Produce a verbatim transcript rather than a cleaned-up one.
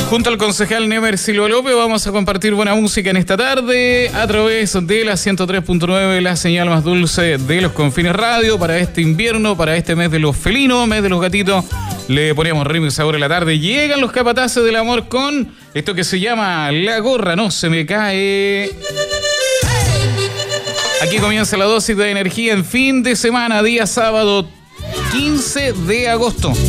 Junto al concejal Nemer Silva López vamos a compartir buena música en esta tarde a través de la ciento tres punto nueve, la señal más dulce de los Confines Radio. Para este invierno, para este mes de los felinos, mes de los gatitos, le ponemos remix ahora en la tarde. Llegan los capataces del amor con esto que se llama La Gorra No Se Me Cae. Aquí comienza la dosis de energía en fin de semana, día sábado quince de agosto.